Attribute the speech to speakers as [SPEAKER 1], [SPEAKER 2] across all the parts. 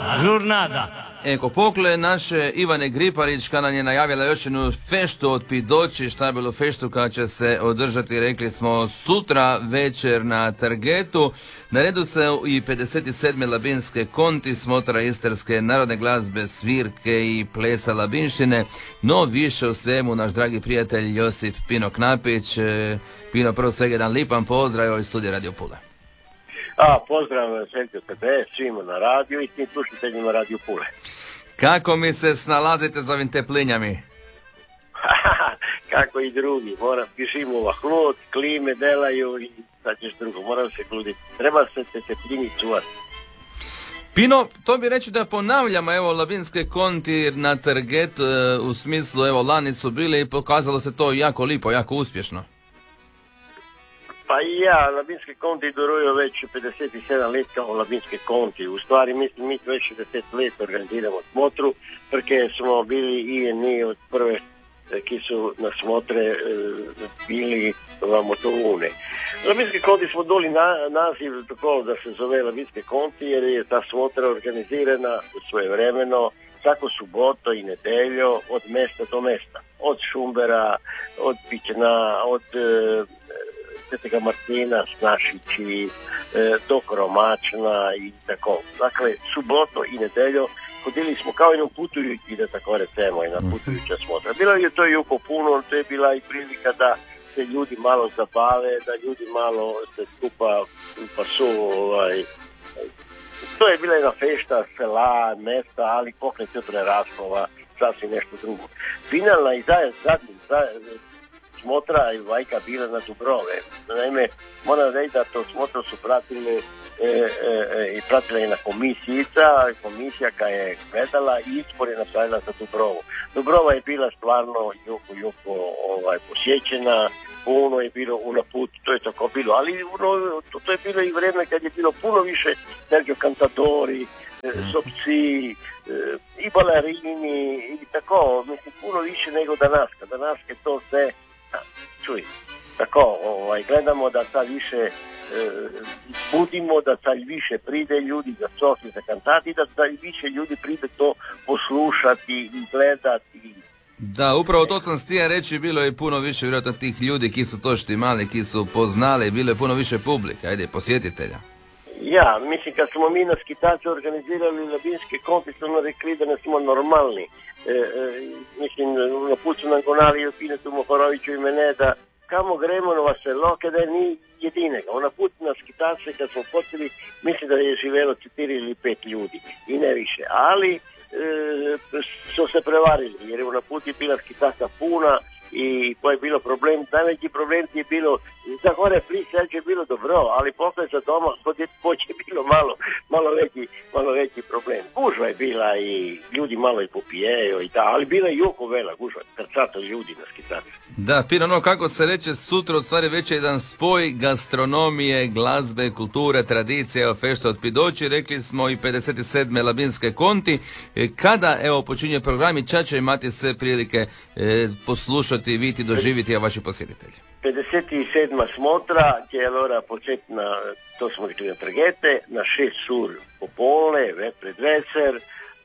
[SPEAKER 1] Žurnada.
[SPEAKER 2] Eko pokle naše Ivane Griparić kada nam je najavila još jednu feštu od Pidoći, šta je bilo feštu koja će se održati, rekli smo, sutra večer na Targetu. Na redu se i 57. Labinske konti, smotra istarske narodne glazbe, svirke i plesa labinštine, no više o svemu naš dragi prijatelj Josip Pino Knapić. Pino, prvo svega jedan lipan pozdrav iz studija Radio Pule.
[SPEAKER 3] Pozdrav Svetio tebe, svima na radiju i svim slušateljima Radio Pule.
[SPEAKER 2] Kako mi se snalazite s ovim teplinjami?
[SPEAKER 3] Kako i drugi, pišimo hlod, klime delaju i sad ćeš drugo, moram se kluditi. Treba se te tepljini čuvati.
[SPEAKER 2] Pino, to bi reći da ponavljamo, evo, Labinske konti na Target, u smislu, evo, lani su bili i pokazalo se to jako lipo, jako uspješno.
[SPEAKER 3] Pa ja, Labinske konti duruju već 57 let kao Labinske konti. U stvari, mislim, mi već 60 let organiziramo smotru, perché smo bili i ni od prve ki su na smotre bili v Motovune. Labinske konti smo doli naziv tako da se zove Labinske konti, jer je ta smotra organizirana svojevremeno svako suboto i nedeljo od mesta do mesta. Od Šumbera, od Pićena, od Svetega Martina, Snašići, do Kromačna i tako. Dakle, suboto i nedeljo hodili smo kao jednom putujući, da tako recimo, jedna putujuća smotra. Bilo je to jako puno, to je bila i prilika da se ljudi malo zabave, da ljudi malo se skupa pasu, to je bila jedna fešta sela, mesta, ali pokret je prerasla sasvim nešto drugo. Finalna i zadnji smotra i vajka bila na Dubrove. Naime, moram reći da to smotro su pratili i pratila jedna komisija koja je gledala i izbor je nastavila za Dubrovu. Dubrova je bila stvarno jako posjećena, puno je bilo na put, to je tako bilo, ali to je bilo i vrijeme kad je bilo puno više Sergio Cantadori, sopci i balerini i tako, mislim, puno više nego danas. Danas je to sve, čuj, tako, gledamo da sad više budimo, da sad više pride ljudi za sofi, za kantati, da sad više ljudi pride to poslušati i gledati.
[SPEAKER 2] Da, upravo to sam htio reći, bilo je puno više vjerojatno tih ljudi ki su to štimali, ki su poznali, bilo je puno više publike, ajde, posjetitelja.
[SPEAKER 3] Ja, mislim, kad smo mi na skitaču organizirali Labinske konti, smo rekli da ne smo normalni. Mislim, na put su nam gonali i Pinetu Mohoroviću i mene da kamo gremo na selo, kada je ni jedinega. Na put na skitače, kad smo počeli, mislim da je živelo 4 ili 5 ljudi i ne više. Ali su se prevarili, jer je na put je bila skitača puna i to je bilo problem. Najveći problem je bilo za gore prisjeć je bilo dobro, ali posle za doma poće bilo malo veći problem. Gužva je bila i ljudi malo i popijeju i da, ali bila je jako vela gužva, krcato ljudi na skitaču.
[SPEAKER 2] Da, Pino, kako se reče, sutra u stvari već je jedan spoj gastronomije, glazbe, kulture, tradicije, fešta od Pidoći, rekli smo i 57. Labinske konti. Kada, evo, počinje program i će imati sve prilike poslušati, vidjeti, doživjeti, a vaši posjetitelji?
[SPEAKER 3] 57. smotra će početi na, to smo rekli na Targete, na 6 sur popole, pred večer.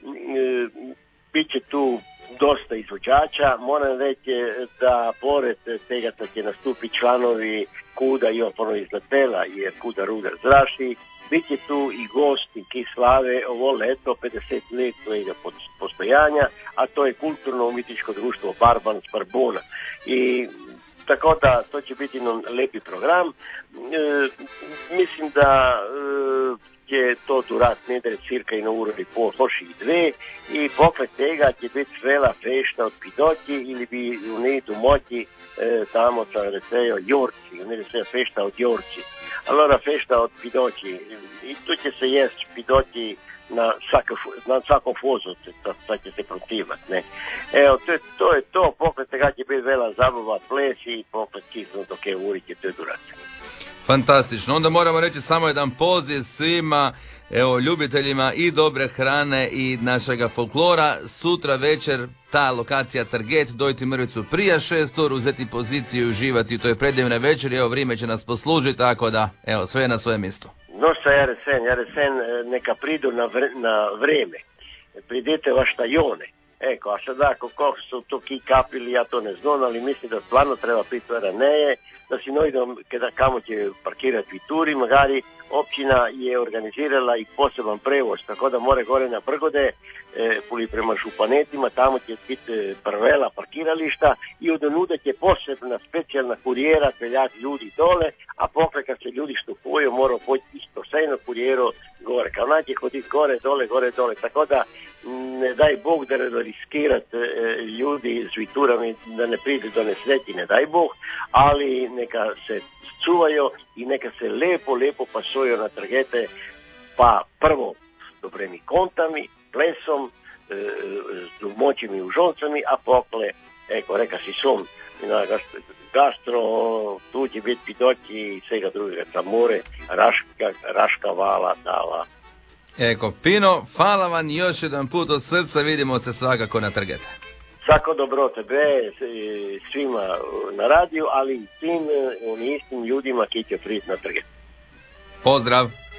[SPEAKER 3] Biće tu dosta izvođača. Moram reći da pored tega da će nastupiti članovi Kuda i opono izletela, jer Kuda Rudar zraši. Biće tu i gosti ki slave ovo leto 50 let svojega postojanja, a to je kulturno-umjetničko društvo Barban s Barbona. I tako da to će biti jedan lepi program. Mislim da će to durati nedre cirka i na uro i pol, loši i dve, i poklet tega će biti svela fešta od Pidoći ili bi u nedu moći tamo sam recejo Jorci, u nedu sve fešta od Jorci. Allora fešta od Pidoći i tu će se jest Pidoći na svako fozo, to će se protivati, ne. Evo, to je to, poklet tega će biti vela zabava, ples i poklet kisno dok je urike, to je durati.
[SPEAKER 2] Fantastično, onda moramo reći samo jedan poziv svima, evo, ljubiteljima i dobre hrane i našega folklora. Sutra večer ta lokacija Target, dojti mrvicu prije 6 ur, uzeti poziciju i uživati u toj predivne večeri. Evo, vrijeme će nas poslužiti, tako da, evo, sve je na svojem mjestu.
[SPEAKER 3] Nošta Jaresen, neka pridu na vreme. Pridete va štajone. Eko, a sada kako su to ki kapili, ja to ne znam, ali mislim da stvarno treba piti raneje, da si nojdom kada kamo će parkirati u turi, magari općina je organizirala i poseban prevoz, tako da more gore na Brgode, puli prema Županetima, tamo će biti prvela parkirališta i odonuda će posebna specijalna kurijera peljati ljudi dole, a pokle kad se ljudi štupuju moraju poći isto sejno kurijero gore, kao nađe hoditi gore, dole, tako da ne daj Bog da riskirat ljudi s viturami da ne pride do nesreći, ne daj Bog, ali neka se čuvaju i neka se lepo pasuju na trgete, pa prvo s dobrimi kontami, plesom, s moćim i užoncami, a pokle, eko, reka si som, na gastro, tu će biti pidoći i svega drugega, more, raška vala, dala.
[SPEAKER 2] Eko, Pino, hvala vam još jedan put od srca, vidimo se svakako na trgete.
[SPEAKER 3] Svako dobro tebe, svima na radiju, ali i tim istim ljudima koji će priti na trgete.
[SPEAKER 2] Pozdrav!